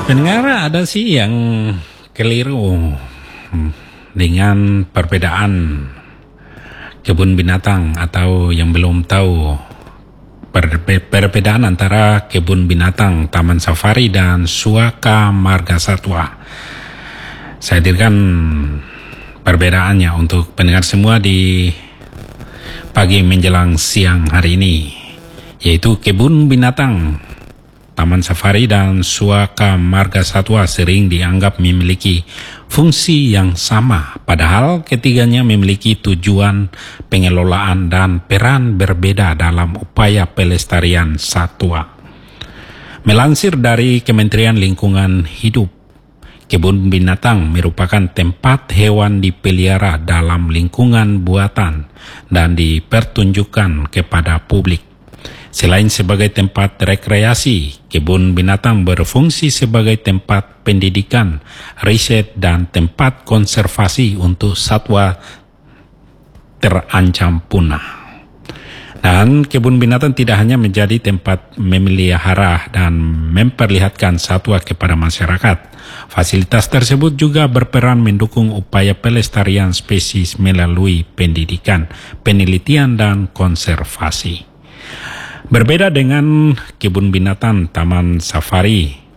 Pendengar, ada sih yang keliru dengan perbedaan kebun binatang atau yang belum tahu perbedaan antara kebun binatang Taman Safari dan Suaka Marga Satwa. Saya hadirkan perbedaannya untuk pendengar semua di pagi menjelang siang hari ini, yaitu kebun binatang Taman Safari dan Suaka Marga Satwa sering dianggap memiliki fungsi yang sama, padahal ketiganya memiliki tujuan pengelolaan dan peran berbeda dalam upaya pelestarian satwa. Melansir dari Kementerian Lingkungan Hidup, kebun binatang merupakan tempat hewan dipelihara dalam lingkungan buatan dan dipertunjukkan kepada publik. Selain sebagai tempat rekreasi, kebun binatang berfungsi sebagai tempat pendidikan, riset, dan tempat konservasi untuk satwa terancam punah. Dan kebun binatang tidak hanya menjadi tempat memelihara dan memperlihatkan satwa kepada masyarakat. Fasilitas tersebut juga berperan mendukung upaya pelestarian spesies melalui pendidikan, penelitian, dan konservasi. Berbeda dengan kebun binatang Taman Safari,